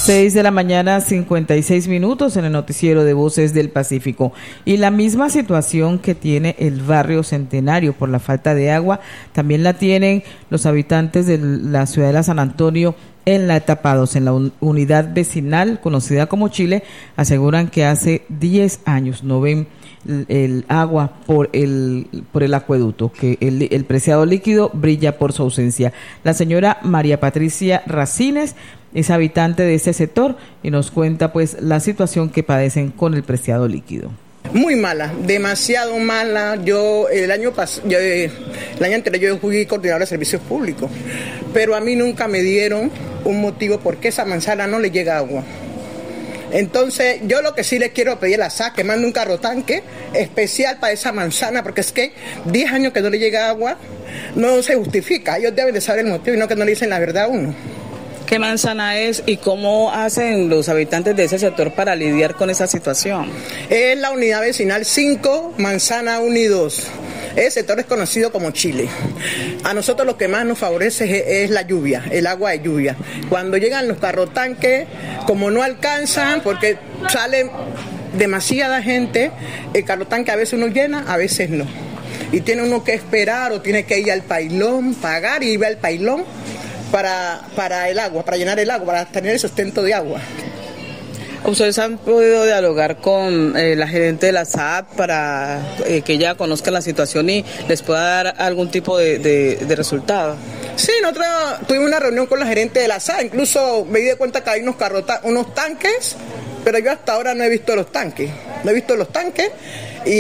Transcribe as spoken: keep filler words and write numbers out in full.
seis de la mañana, cincuenta y seis minutos en el noticiero de Voces del Pacífico. Y la misma situación que tiene el barrio Centenario por la falta de agua, también la tienen los habitantes de la ciudad de San Antonio en la etapa dos, en la un, unidad vecinal conocida como Chile. Aseguran que hace diez años no ven el, el agua por el por el acueducto, que el, el preciado líquido brilla por su ausencia. La señora María Patricia Racines es habitante de este sector y nos cuenta pues la situación que padecen con el preciado líquido. Muy mala, demasiado mala. Yo el año pas- yo, el año anterior yo fui coordinadora de servicios públicos, pero a mí nunca me dieron un motivo por qué esa manzana no le llega agua. Entonces, yo lo que sí les quiero pedir a la S A C que mande un carro tanque especial para esa manzana, porque es que diez años que no le llega agua no se justifica. Ellos deben de saber el motivo y no que no le dicen la verdad a uno. ¿Qué manzana es y cómo hacen los habitantes de ese sector para lidiar con esa situación? Es la unidad vecinal cinco, manzana uno y dos. Ese sector es conocido como Chile. A nosotros lo que más nos favorece es, es la lluvia, el agua de lluvia. Cuando llegan los carrotanques, como no alcanzan, porque sale demasiada gente, el carrotanque a veces uno llena, a veces no. Y tiene uno que esperar o tiene que ir al pailón, pagar y ir al pailón para, para el agua, para llenar el agua, para tener el sustento de agua. ¿Ustedes han podido dialogar con eh, la gerente de la S A C para eh, que ella conozca la situación y les pueda dar algún tipo de, de, de resultado? Sí, nosotros tuvimos una reunión con la gerente de la S A C, incluso me di cuenta que hay unos, carrota, unos tanques, pero yo hasta ahora no he visto los tanques, no he visto los tanques.